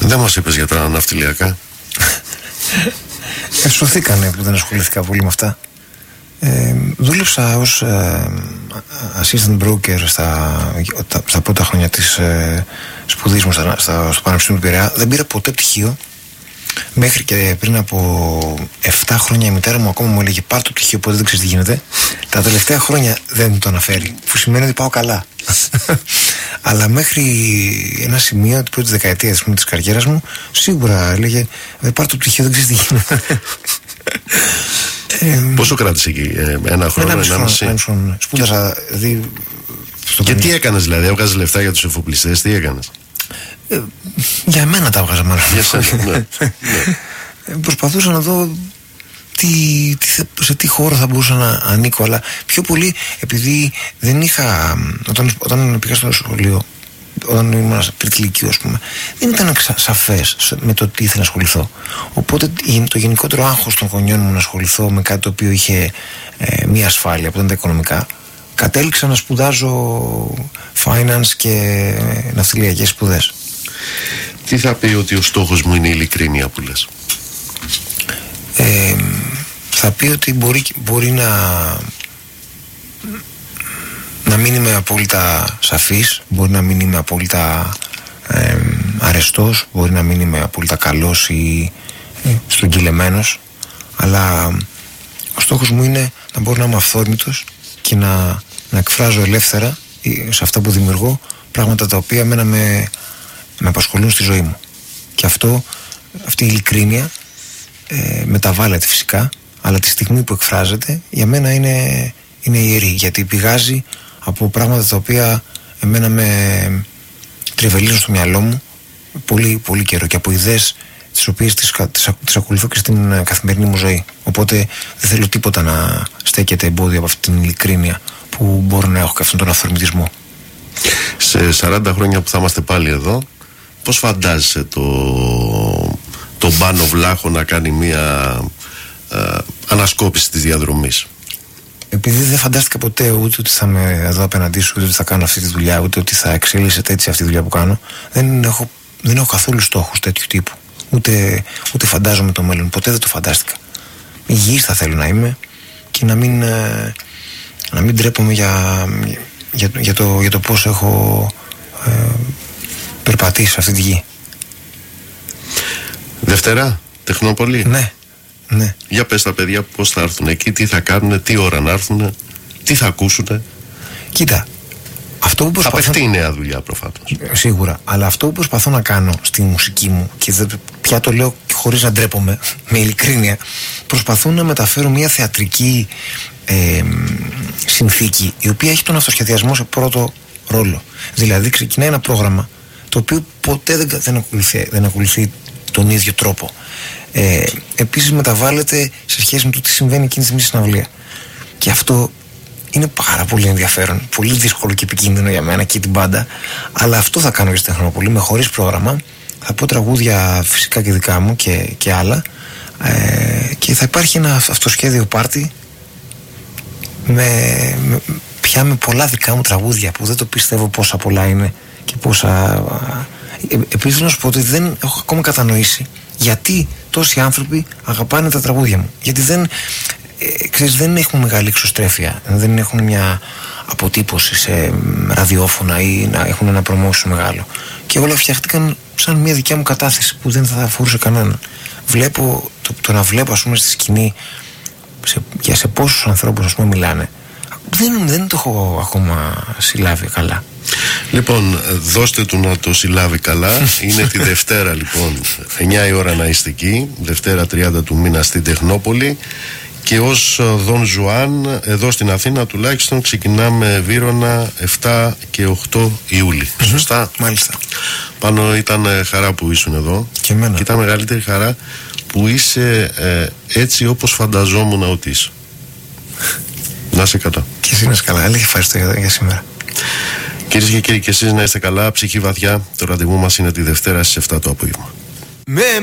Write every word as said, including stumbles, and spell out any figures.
Δεν μας είπες για τα ναυτιλιακά. Εσωθήκανε που δεν ασχολήθηκα πολύ με αυτά. Ε, δούλεψα ως ε, assistant broker στα, στα πρώτα χρόνια της ε, σπουδής μου στα, στα, στο Πανεπιστήμιο του Πειραιά. Δεν πήρα ποτέ πτυχίο. Μέχρι και πριν από επτά χρόνια η μητέρα μου ακόμα μου έλεγε πάρ' το πτυχίο, οπότε δεν ξέρεις τι γίνεται. Τα τελευταία χρόνια δεν μου το αναφέρει, που σημαίνει ότι πάω καλά. Αλλά μέχρι ένα σημείο, την πρώτη δεκαετία της, της καριέρας μου, σίγουρα έλεγε πάρ' το πτυχίο, δεν ξέρεις τι γίνεται. ε, Πόσο κράτησε εκεί, ε, ένα χρόνο, ένα, ένα μισή? Σπούδασα δι... Και τι έκανες δηλαδή, έβγαζες λεφτά για τους εφοπλιστές, τι έκανες? Ε, για μένα τα έβγαζα μάλλον. Για σένα, ναι, ναι. Ε, προσπαθούσα να δω τι, τι, σε τι χώρο θα μπορούσα να ανήκω, αλλά πιο πολύ επειδή δεν είχα, όταν, όταν πήγα στο σχολείο, όταν ήμουν τρίτη λυκείου, ας πούμε, δεν ήταν σαφές με το τι ήθελα να ασχοληθώ. Οπότε το γενικότερο άγχος των γονιών μου να ασχοληθώ με κάτι το οποίο είχε ε, μία ασφάλεια, που ήταν τα οικονομικά, κατέληξα να σπουδάζω finance και ναυτιλιακές σπουδές. Τι θα πει ότι ο στόχος μου είναι η ειλικρίνεια που λες? Ε, θα πει ότι μπορεί, μπορεί να να μην είμαι απόλυτα σαφής, μπορεί να μην είμαι απόλυτα ε, αρεστός, μπορεί να μην είμαι απόλυτα καλός ή ε, στρογγυλεμένος, αλλά ο στόχος μου είναι να μπορώ να είμαι αυθόρμητος και να, να εκφράζω ελεύθερα σε αυτά που δημιουργώ πράγματα τα οποία εμένα με, με απασχολούν στη ζωή μου. Και αυτό, αυτή η ειλικρίνεια ε, μεταβάλλεται φυσικά, αλλά τη στιγμή που εκφράζεται για μένα είναι, είναι ιερή, γιατί πηγάζει από πράγματα τα οποία εμένα με τριβελίζουν στο μυαλό μου πολύ, πολύ καιρό και από ιδέες τις οποίες τις, τις, τις ακολουθώ και στην καθημερινή μου ζωή. Οπότε δεν θέλω τίποτα να στέκεται εμπόδιο από αυτή την ειλικρίνεια που μπορώ να έχω και αυτόν τον αυθορμητισμό. Σε σαράντα χρόνια που θα είμαστε πάλι εδώ, πώς φαντάζεσαι το, το Πάνο Βλάχο να κάνει μια α, ανασκόπηση της διαδρομής? Επειδή δεν φαντάστηκα ποτέ ούτε ότι θα είμαι εδώ απέναντί σου, ούτε ότι θα κάνω αυτή τη δουλειά, ούτε ότι θα εξελίσσεται έτσι αυτή τη δουλειά που κάνω, δεν έχω, δεν έχω καθόλου στόχους τέτοιου τύπου. Ούτε, ούτε φαντάζομαι το μέλλον. Ποτέ δεν το φαντάστηκα. Υγιής θα θέλω να είμαι και να μην, να μην ντρέπομαι για, για, για, το, για το πώς έχω ε, περπατήσει σε αυτή τη γη. Δευτέρα, Τεχνόπολη. Ναι. Ναι. Για πες τα παιδιά πώς θα έρθουν εκεί, τι θα κάνουν, τι ώρα να έρθουν, τι θα ακούσουν. Κοίτα, αυτό που προσπαθώ... Απαιτεί η νέα δουλειά προφανώς. Σίγουρα, αλλά αυτό που προσπαθώ να κάνω στη μουσική μου, και δε, πια το λέω χωρίς να ντρέπομαι, με ειλικρίνεια, προσπαθώ να μεταφέρω μια θεατρική ε, συνθήκη, η οποία έχει τον αυτοσχεδιασμό σε πρώτο ρόλο. Δηλαδή ξεκινάει ένα πρόγραμμα το οποίο ποτέ δεν, δεν, ακολουθεί, δεν ακολουθεί τον ίδιο τρόπο. Ε, επίσης μεταβάλλεται σε σχέση με το τι συμβαίνει εκείνη τη στιγμή στην συναυλία. Και αυτό είναι πάρα πολύ ενδιαφέρον, πολύ δύσκολο και επικίνδυνο για μένα και την πάντα. Αλλά αυτό θα κάνω και στην Τεχνόπολη, με χωρίς πρόγραμμα. Θα πω τραγούδια φυσικά και δικά μου και, και άλλα, ε, και θα υπάρχει ένα αυτοσχέδιο πάρτι με, με, πια με πολλά δικά μου τραγούδια που δεν το πιστεύω πόσα πολλά είναι και πόσα... Ε, επίσης να σου πω ότι δεν έχω ακόμα κατανοήσει γιατί τόσοι άνθρωποι αγαπάνε τα τραγούδια μου. Γιατί δεν, ε, ξέρεις, δεν έχουν μεγάλη εξωστρέφεια, δεν έχουν μια αποτύπωση σε ραδιόφωνα ή να έχουν ένα promotion μεγάλο. Και όλα φτιάχτηκαν σαν μια δικιά μου κατάθεση που δεν θα αφορούσε κανέναν. Βλέπω, το, το να βλέπω ας πούμε στη σκηνή σε, για σε πόσους ανθρώπους ας πούμε μιλάνε, δεν, δεν το έχω ακόμα συλλάβει καλά. Λοιπόν, δώστε του να το συλλάβει καλά. Είναι τη Δευτέρα λοιπόν, εννιά η ώρα να είστε εκεί, Δευτέρα τριάντα του μήνα στην Τεχνόπολη. Και ως Δον Ζουάν εδώ στην Αθήνα τουλάχιστον ξεκινάμε Βύρωνα επτά και οκτώ Ιούλη. Mm-hmm. Σωστά? Μάλιστα. Πάνω ήταν χαρά που ήσουν εδώ. Και εμένα. Και ήταν μεγαλύτερη χαρά που είσαι ε, έτσι όπως φανταζόμουν ότι είσαι. Να είσαι καλά. Και εσύ να είσαι καλά. Έλεγε ευχαριστώ για, για σήμερα. Κυρίες και κύριοι, και εσείς να είστε καλά. Ψυχή βαθιά. Το ραντεβού μας είναι τη Δευτέρα στις επτά το απόγευμα.